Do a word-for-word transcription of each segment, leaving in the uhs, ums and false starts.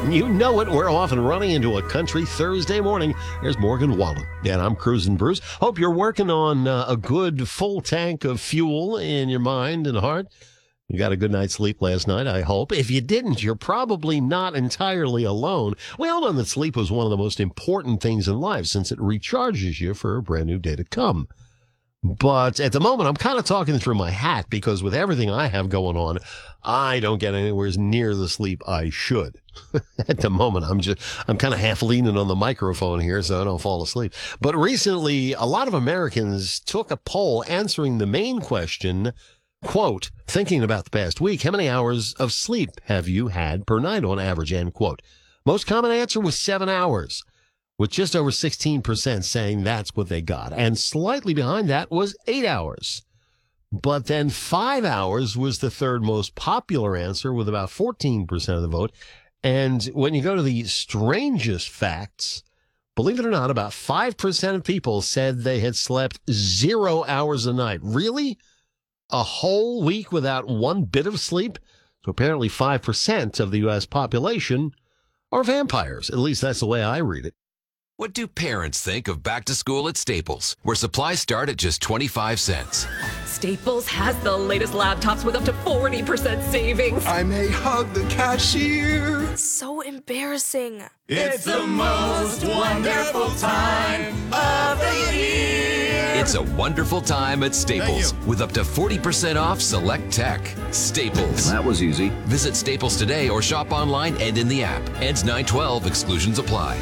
You know it. We're off and running into a country Thursday morning. Here's Morgan Wallen. And I'm Cruising Bruce. Hope you're working on uh, a good full tank of fuel in your mind and heart. You got a good night's sleep last night, I hope. If you didn't, you're probably not entirely alone. We all know that sleep is one of the most important things in life since it recharges you for a brand new day to come. But at the moment, I'm kind of talking through my hat because with everything I have going on, I don't get anywhere near the sleep I should. At the moment, I'm just, I'm kind of half leaning on the microphone here so I don't fall asleep. But recently, a lot of Americans took a poll answering the main question, quote, thinking about the past week, how many hours of sleep have you had per night on average, end quote. Most common answer was seven hours. With just over sixteen percent saying that's what they got. And slightly behind that was eight hours. But then five hours was the third most popular answer with about fourteen percent of the vote. And when you go to the strangest facts, believe it or not, about five percent of people said they had slept zero hours a night. Really? A whole week without one bit of sleep? So apparently five percent of the U S population are vampires. At least that's the way I read it. What do parents think of back to school at Staples, where supplies start at just twenty-five cents? Staples has the latest laptops with up to forty percent savings. I may hug the cashier. So embarrassing. It's the most wonderful time of the year. It's a wonderful time at Staples with up to forty percent off select tech. Staples. That was easy. Visit Staples today or shop online and in the app. Ends nine twelve. Exclusions apply.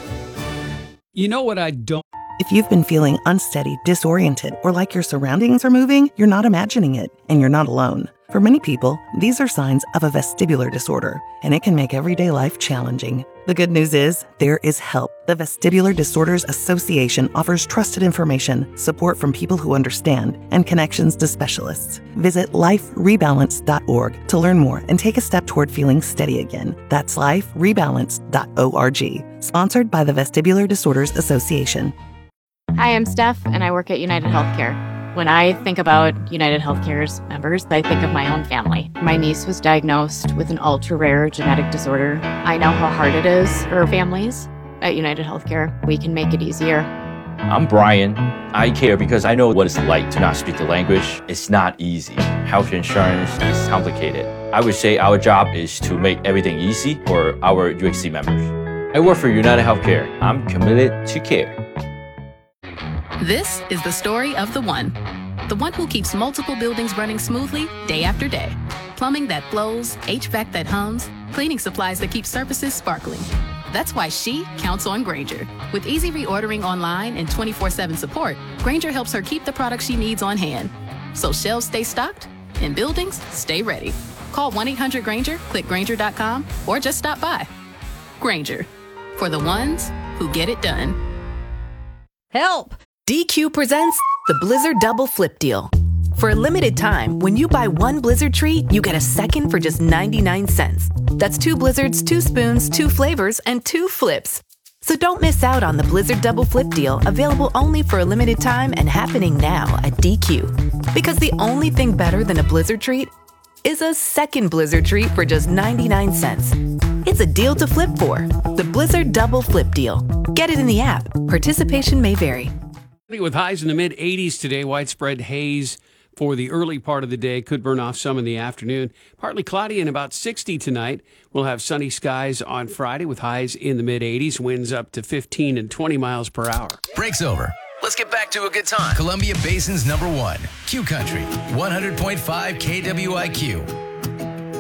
You know what I don't... If you've been feeling unsteady, disoriented, or like your surroundings are moving, you're not imagining it, and you're not alone. For many people, these are signs of a vestibular disorder, and it can make everyday life challenging. The good news is, there is help. The Vestibular Disorders Association offers trusted information, support from people who understand, and connections to specialists. Visit life rebalance dot org to learn more and take a step toward feeling steady again. That's life rebalance dot org. Sponsored by the Vestibular Disorders Association. Hi, I'm Steph, and I work at United Healthcare. When I think about United Healthcare's members, I think of my own family. My niece was diagnosed with an ultra-rare genetic disorder. I know how hard it is for families. At United Healthcare, we can make it easier. I'm Brian. I care because I know what it's like to not speak the language. It's not easy. Health insurance is complicated. I would say our job is to make everything easy for our U H C members. I work for United Healthcare. I'm committed to care. This is the story of the one. The one who keeps multiple buildings running smoothly day after day. Plumbing that flows, H V A C that hums, cleaning supplies that keep surfaces sparkling. That's why she counts on Grainger. With easy reordering online and twenty-four seven support, Grainger helps her keep the products she needs on hand. So shelves stay stocked and buildings stay ready. Call one eight hundred Grainger, click Grainger dot com, or just stop by. Grainger, for the ones who get it done. Help! D Q presents the Blizzard Double Flip Deal. For a limited time, when you buy one Blizzard treat, you get a second for just ninety-nine cents. That's two Blizzards, two spoons, two flavors, and two flips. So don't miss out on the Blizzard Double Flip Deal, available only for a limited time and happening now at D Q. Because the only thing better than a Blizzard treat is a second Blizzard treat for just ninety-nine cents. It's a deal to flip for. The Blizzard Double Flip Deal. Get it in the app. Participation may vary. With highs in the mid eighties today, widespread haze for the early part of the day. Could burn off some in the afternoon. Partly cloudy and about sixty tonight. We'll have sunny skies on Friday with highs in the mid eighties. Winds up to fifteen and twenty miles per hour. Break's over. Let's get back to a good time. Columbia Basin's number one, Q Country, one hundred point five K W I Q.